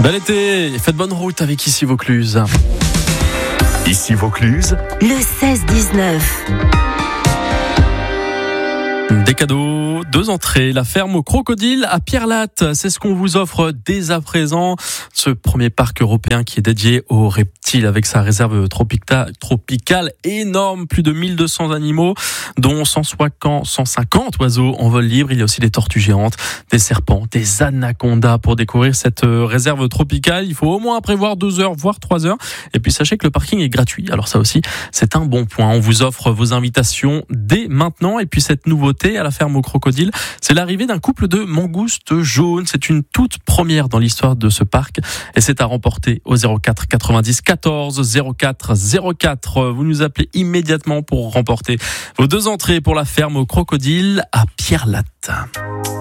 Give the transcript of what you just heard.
Bel été, faites bonne route avec Ici Vaucluse. Ici Vaucluse, le 16-19. Des cadeaux, 2 entrées, la ferme au crocodile à Pierre-Latte. C'est ce qu'on vous offre dès à présent. Ce premier parc européen qui est dédié aux reptiles avec sa réserve tropicale énorme. Plus de 1200 animaux, dont 150 oiseaux en vol libre. Il y a aussi des tortues géantes, des serpents, des anacondas. Pour découvrir cette réserve tropicale, il faut au moins prévoir 2 heures, voire 3 heures. Et puis sachez que le parking est gratuit. Alors ça aussi, c'est un bon point. On vous offre vos invitations dès maintenant. Et puis cette nouveauté à la ferme au crocodile, c'est l'arrivée d'un couple de mangoustes jaunes. C'est une toute première dans l'histoire de ce parc et c'est à remporter au 04 90 14 04 04. Vous nous appelez immédiatement pour remporter vos 2 entrées pour la ferme au crocodile à Pierre-Latte.